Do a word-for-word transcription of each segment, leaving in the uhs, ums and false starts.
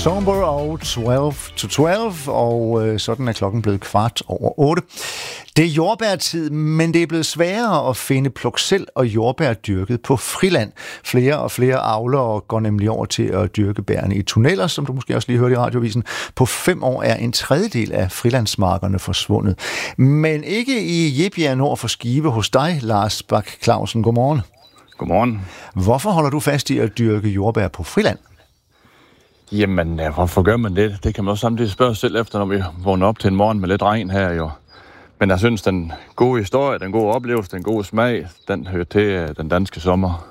Somber og tolv to tolv, og øh, sådan er klokken blevet kvart over otte. Det er jordbærtid, men det er blevet sværere at finde pluk-selv og jordbær dyrket på friland. Flere og flere avlere går nemlig over til at dyrke bærene i tunneller, som du måske også lige hørte i radiovisen. På fem år er en tredjedel af frilandsmarkerne forsvundet. Men ikke i Jebjerg nord for Skive hos dig, Lars Bak Clausen. Godmorgen. Godmorgen. Hvorfor holder du fast i at dyrke jordbær på friland? Jamen, ja, hvorfor gør man det? Det kan man også samtidig spørge sig selv efter, når vi vågner op til en morgen med lidt regn her jo. Men jeg synes, den gode historie, den gode oplevelse, den gode smag, den hører til den danske sommer.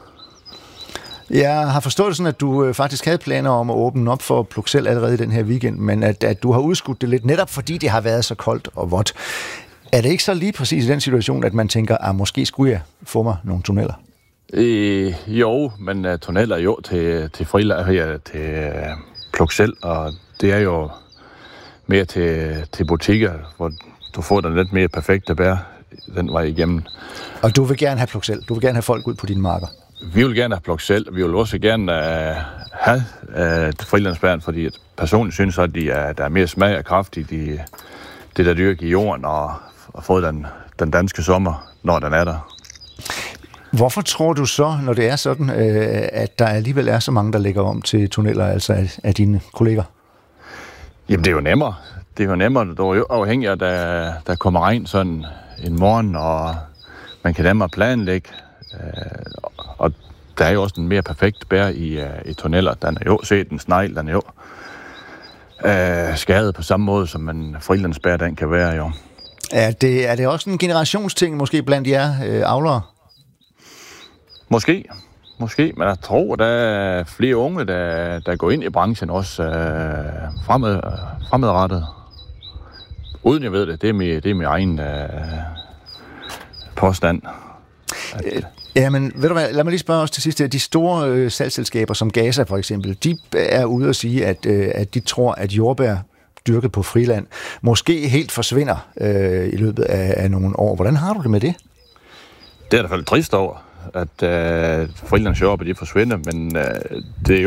Jeg har forstået det sådan, at du faktisk havde planer om at åbne op for pluk-selv allerede i den her weekend, men at, at du har udskudt det lidt, netop fordi det har været så koldt og vådt. Er det ikke så lige præcis i den situation, at man tænker, at måske skulle jeg få mig nogle tunneller? Øh, jo, men uh, tunneller jo til, til friland, ja, til uh, pluk-selv, og det er jo mere til, til butikker, hvor du får den lidt mere perfekte bær den vej igennem. Og du vil gerne have pluk-selv? Du vil gerne have folk ud på dine marker? Vi vil gerne have pluk-selv, vi vil også gerne uh, have uh, frilandsbæren, fordi personligt synes, at de er, der er mere smag og kraft i de, det, der dyrker i jorden, og, og få den, den danske sommer, når den er der. Hvorfor tror du så, når det er sådan, øh, at der alligevel er så mange, der lægger om til tunneller, altså af, af dine kolleger? Jamen, det er jo nemmere. Det er jo nemmere, du er jo afhængig af, at der, der kommer regn sådan en morgen, og man kan nemmere planlægge. Øh, og der er jo også en mere perfekt bær i, uh, i tunneller. Den er jo set en snegl, den er jo øh, skadet på samme måde, som en frilandsbær, den kan være jo. Er det, er det også en generationsting, måske blandt jer øh, avlere? Måske, måske, men jeg tror, der er flere unge, der, der går ind i branchen også øh, fremad, fremadrettet. Uden jeg ved det, det er min, det er min egen øh, påstand. At, ja, men ved du hvad, lad mig lige spørge os til sidst. De store øh, salgsselskaber som Gaza for eksempel, de er ude at sige, at, øh, at de tror, at jordbær dyrket på friland måske helt forsvinder øh, i løbet af, af nogle år. Hvordan har du det med det? Det er i hvert fald trist over, at øh, frilandsjordbær de forsvinder, men øh, det er